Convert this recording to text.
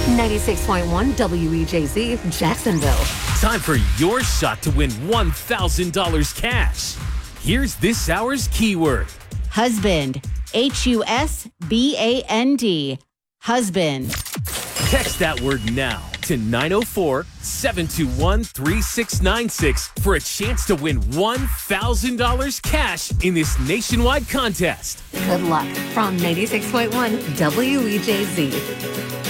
96.1 WEJZ, Jacksonville. Time for your shot to win $1,000 cash. Here's this hour's keyword. Husband. HUSBAND. Husband. Text that word now to 904-721-3696 for a chance to win $1,000 cash in this nationwide contest. Good luck from 96.1 WEJZ.